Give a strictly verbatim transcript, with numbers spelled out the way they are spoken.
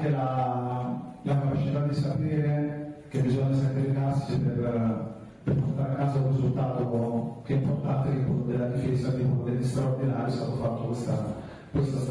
anche la, la capacità di sapere che bisogna sacrificarsi per, per portare a casa un risultato che è importante